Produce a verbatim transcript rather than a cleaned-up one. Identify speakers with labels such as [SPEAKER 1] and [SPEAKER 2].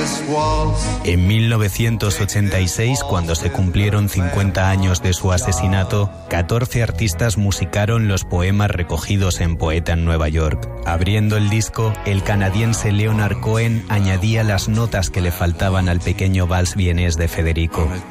[SPEAKER 1] En mil novecientos ochenta y seis, cuando se cumplieron cincuenta años de su asesinato, catorce artistas musicaron los poemas recogidos en Poeta en Nueva York. Abriendo el disco, el canadiense Leonard Cohen añadía las notas que le faltaban al pequeño vals vienés de Federico.